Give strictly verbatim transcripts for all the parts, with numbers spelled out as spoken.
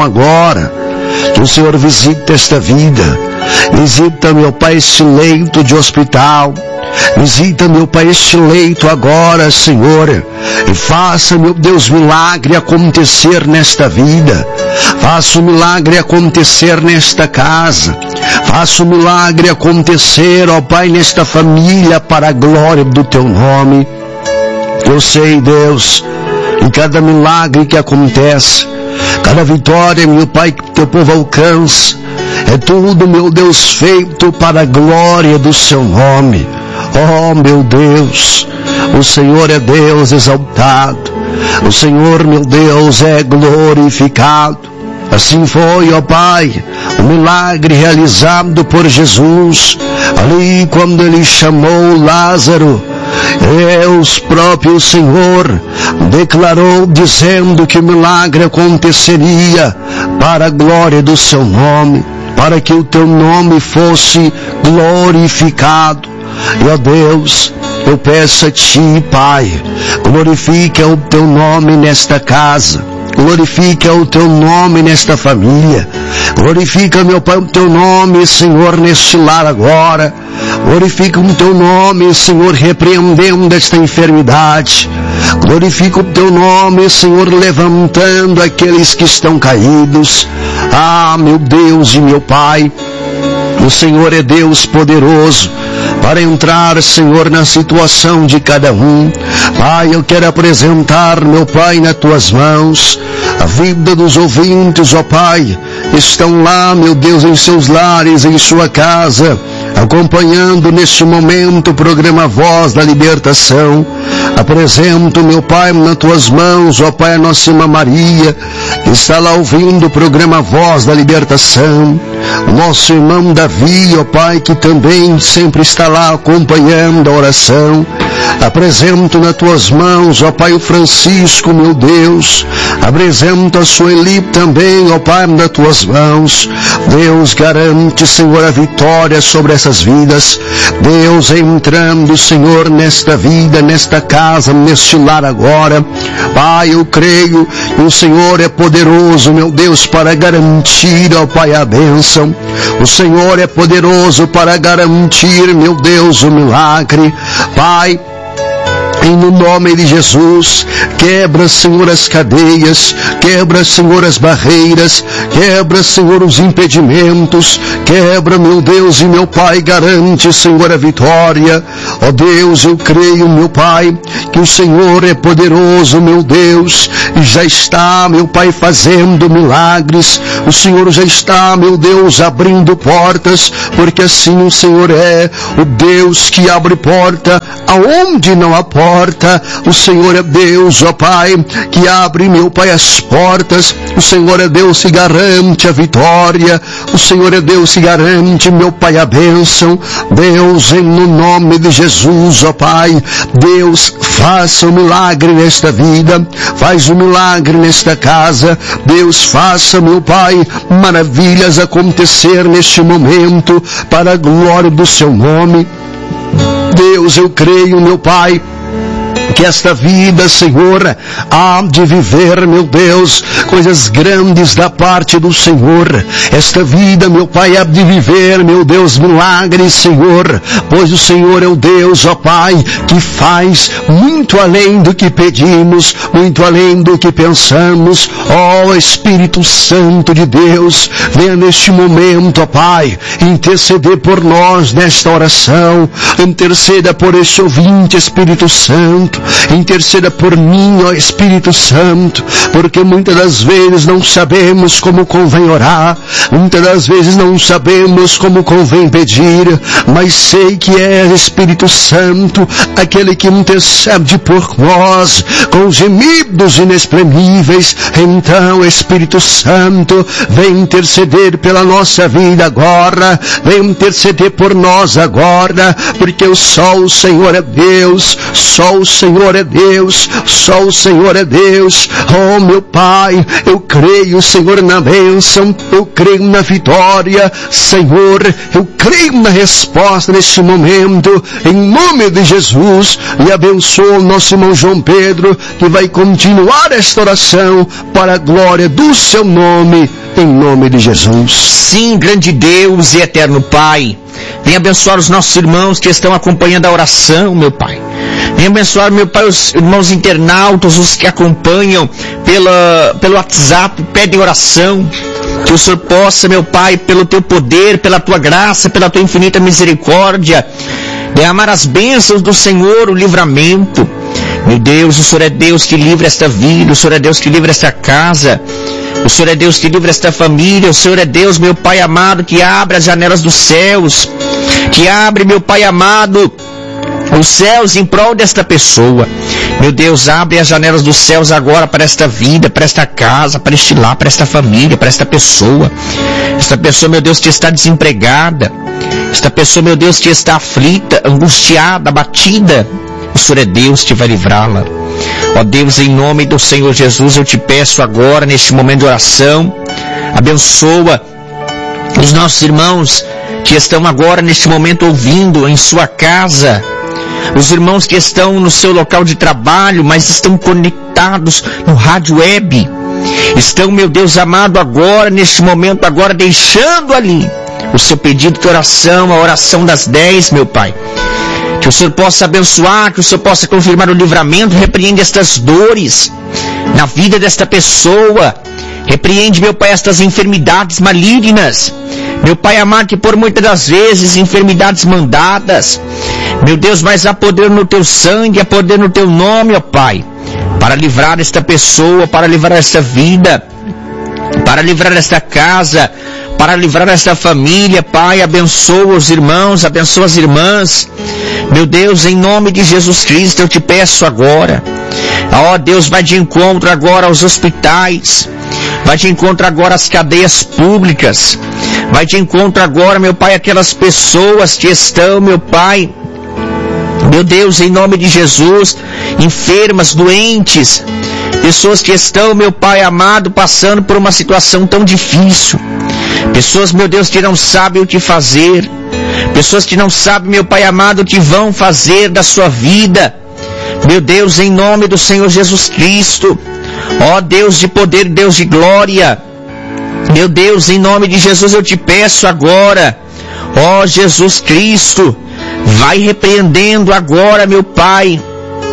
oração agora. Que o Senhor visite esta vida. Visita, meu Pai, este leito de hospital. Visita, meu Pai, este leito agora, Senhor. E faça, meu Deus, milagre acontecer nesta vida. Faça o milagre acontecer nesta casa. Faça o milagre acontecer, ó Pai, nesta família, para a glória do Teu nome. Eu sei, Deus, em cada milagre que acontece, cada vitória, meu Pai, que Teu povo alcança, é tudo, meu Deus, feito para a glória do Seu nome. Oh, meu Deus, o Senhor é Deus exaltado. O Senhor, meu Deus, é glorificado. Assim foi, ó Pai, o milagre realizado por Jesus, ali quando Ele chamou Lázaro. Deus próprio Senhor declarou, dizendo que o milagre aconteceria para a glória do Seu nome, para que o Teu nome fosse glorificado. E ó Deus, eu peço a Ti, Pai, glorifica o Teu nome nesta casa. Glorifica o Teu nome nesta família. Glorifica, meu Pai, o Teu nome, Senhor, neste lar agora. Glorifica o Teu nome, Senhor, repreendendo esta enfermidade. Glorifica o Teu nome, Senhor, levantando aqueles que estão caídos. Ah, meu Deus e meu Pai, o Senhor é Deus poderoso para entrar, Senhor, na situação de cada um. Pai, eu quero apresentar, meu Pai, nas Tuas mãos a vida dos ouvintes, ó Pai. Estão lá, meu Deus, em seus lares, em sua casa, acompanhando neste momento o programa Voz da Libertação. Apresento, meu Pai, nas Tuas mãos, ó Pai, a nossa irmã Maria, que está lá ouvindo o programa Voz da Libertação. O nosso irmão Davi, ó Pai, que também sempre está lá acompanhando a oração. Apresento nas Tuas mãos, ó Pai, o Francisco, meu Deus. Apresento a Sueli também, ó Pai, nas Tuas mãos. Deus, garante, Senhor, a vitória sobre essas vidas. Deus, entrando, Senhor, nesta vida, nesta casa, neste lar agora. Pai, eu creio que o Senhor é poderoso, meu Deus, para garantir, ó Pai, a bênção. O Senhor é poderoso para garantir, meu Deus, o milagre. Pai, em nome de Jesus, quebra, Senhor, as cadeias, quebra, Senhor, as barreiras, quebra, Senhor, os impedimentos, quebra, meu Deus e meu Pai, garante, Senhor, a vitória. Ó Deus, eu creio, meu Pai, que o Senhor é poderoso, meu Deus, e já está, meu Pai, fazendo milagres. O Senhor já está, meu Deus, abrindo portas, porque assim o Senhor é o Deus que abre porta aonde não há porta. O Senhor é Deus, ó Pai, que abre, meu Pai, as portas. O Senhor é Deus que garante a vitória. O Senhor é Deus que garante, meu Pai, a bênção. Deus, em no nome de Jesus, ó Pai, Deus, faça um milagre nesta vida, faz um milagre nesta casa. Deus, faça, meu Pai, maravilhas acontecer neste momento, para a glória do Seu nome. Deus, eu creio, meu Pai, que esta vida, Senhor, há de viver, meu Deus, coisas grandes da parte do Senhor. Esta vida, meu Pai, há de viver, meu Deus, milagres, Senhor, pois o Senhor é o Deus, ó Pai, que faz muito além do que pedimos, muito além do que pensamos. Ó Espírito Santo de Deus, venha neste momento, ó Pai, interceder por nós nesta oração. Interceda por este ouvinte, Espírito Santo. Interceda por mim, ó Espírito Santo, porque muitas das vezes não sabemos como convém orar, muitas das vezes não sabemos como convém pedir, mas sei que é Espírito Santo aquele que intercede por nós com gemidos inexprimíveis. Então, Espírito Santo, vem interceder pela nossa vida agora, vem interceder por nós agora, porque só o Senhor é Deus, só o Senhor Senhor é Deus, só o Senhor é Deus. Oh meu Pai, eu creio, Senhor, na bênção, eu creio na vitória, Senhor, eu creio na resposta neste momento, em nome de Jesus. E abençoa o nosso irmão João Pedro, que vai continuar esta oração para a glória do seu nome, em nome de Jesus. Sim, grande Deus e eterno Pai, vem abençoar os nossos irmãos que estão acompanhando a oração, meu Pai. Vem abençoar, meu Pai, os irmãos internautas, os que acompanham pela, pelo WhatsApp, pedem oração. Que o Senhor possa, meu Pai, pelo Teu poder, pela Tua graça, pela Tua infinita misericórdia, derramar as bênçãos do Senhor, o livramento. Meu Deus, o Senhor é Deus que livra esta vida, o Senhor é Deus que livra esta casa, o Senhor é Deus que livra esta família, o Senhor é Deus, meu Pai amado, que abre as janelas dos céus, que abre, meu Pai amado, os céus em prol desta pessoa. Meu Deus, abre as janelas dos céus agora para esta vida, para esta casa, para este lar, para esta família, para esta pessoa. Esta pessoa, meu Deus, que está desempregada. Esta pessoa, meu Deus, que está aflita, angustiada, abatida. O Senhor é Deus que vai livrá-la. Ó Deus, em nome do Senhor Jesus, eu te peço agora, neste momento de oração, abençoa os nossos irmãos que estão agora, neste momento, ouvindo em sua casa, os irmãos que estão no seu local de trabalho, mas estão conectados no rádio web, estão, meu Deus amado, agora, neste momento, agora, deixando ali o seu pedido de oração, a oração das dez, meu Pai. Que o Senhor possa abençoar, que o Senhor possa confirmar o livramento, repreende estas dores na vida desta pessoa, repreende, meu Pai, estas enfermidades malignas, meu Pai amado, que por muitas das vezes, enfermidades mandadas, meu Deus, mas há poder no Teu sangue, há poder no Teu nome, ó Pai, para livrar esta pessoa, para livrar esta vida, para livrar esta casa, para livrar esta família. Pai, abençoa os irmãos, abençoa as irmãs. Meu Deus, em nome de Jesus Cristo, eu te peço agora. Ó Deus, vai de encontro agora aos hospitais, vai de encontro agora às cadeias públicas, vai de encontro agora, meu Pai, aquelas pessoas que estão, meu Pai, meu Deus, em nome de Jesus, enfermas, doentes, pessoas que estão, meu Pai amado, passando por uma situação tão difícil. Pessoas, meu Deus, que não sabem o que fazer. Pessoas que não sabem, meu Pai amado, o que vão fazer da sua vida. Meu Deus, em nome do Senhor Jesus Cristo. Ó Deus de poder, Deus de glória. Meu Deus, em nome de Jesus eu te peço agora. Ó Jesus Cristo, vai repreendendo agora, meu Pai.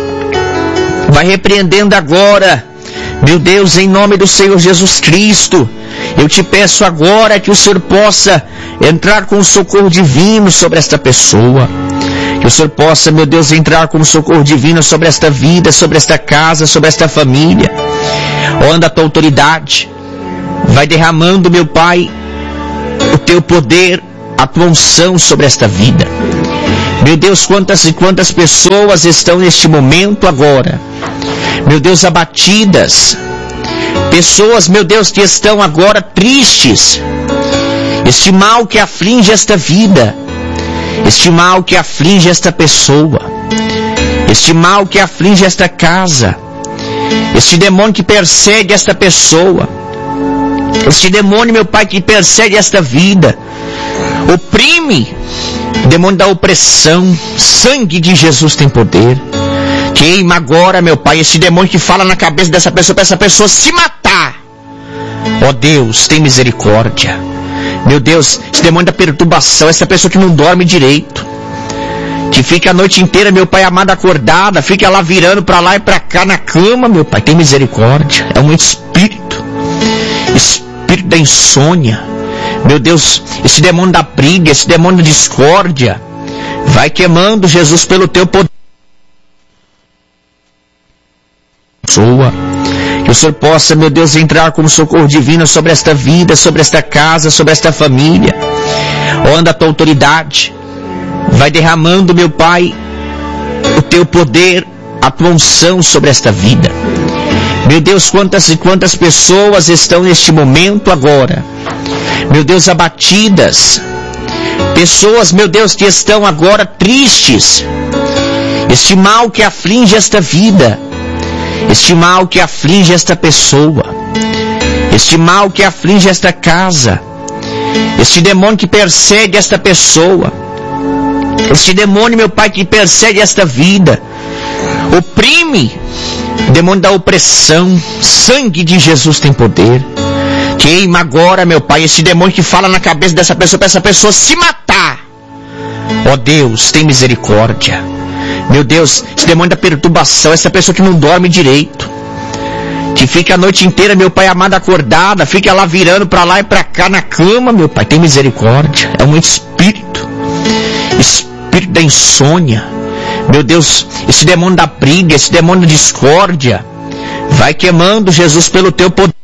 Vai repreendendo agora. Meu Deus, em nome do Senhor Jesus Cristo, eu te peço agora que o Senhor possa entrar com o socorro divino sobre esta pessoa. Que o Senhor possa, meu Deus, entrar com o socorro divino sobre esta vida, sobre esta casa, sobre esta família. Anda a tua autoridade. Vai derramando, meu Pai, o teu poder, a tua unção sobre esta vida. Meu Deus, quantas e quantas pessoas estão neste momento agora, meu Deus, abatidas. Pessoas, meu Deus, que estão agora tristes. Este mal que aflige esta vida, este mal que aflige esta pessoa, este mal que aflige esta casa, este demônio que persegue esta pessoa, este demônio, meu Pai, que persegue esta vida, oprime, demônio da opressão. Sangue de Jesus tem poder. Queima agora, meu Pai, esse demônio que fala na cabeça dessa pessoa, para essa pessoa se matar. Ó Deus, tem misericórdia. Meu Deus, esse demônio da perturbação, essa pessoa que não dorme direito, que fica a noite inteira, meu Pai amado, acordada, fica lá virando para lá e para cá na cama, meu Pai, tem misericórdia. É um espírito, espírito da insônia. Meu Deus, esse demônio da briga, esse demônio da discórdia, vai queimando, Jesus, pelo teu poder. Que o Senhor possa, meu Deus, entrar como socorro divino sobre esta vida, sobre esta casa, sobre esta família. Anda a tua autoridade. Vai derramando, meu Pai, o teu poder, a tua unção sobre esta vida. Meu Deus, quantas e quantas pessoas estão neste momento agora, meu Deus, abatidas. Pessoas, meu Deus, que estão agora tristes. este mal que aflige esta vida, este mal que aflige esta pessoa, este mal que aflige esta casa, este demônio que persegue esta pessoa, este demônio, meu Pai, que persegue esta vida, oprime, demônio da opressão, sangue de Jesus tem poder. Queima agora, meu Pai, esse demônio que fala na cabeça dessa pessoa, para essa pessoa se matar. Ó Deus, tem misericórdia. Meu Deus, esse demônio da perturbação, essa pessoa que não dorme direito, que fica a noite inteira, meu Pai amado, acordada, fica lá virando para lá e para cá na cama, meu Pai, tem misericórdia. É um espírito, espírito da insônia. Meu Deus, esse demônio da briga, esse demônio da discórdia, vai queimando, Jesus, pelo teu poder.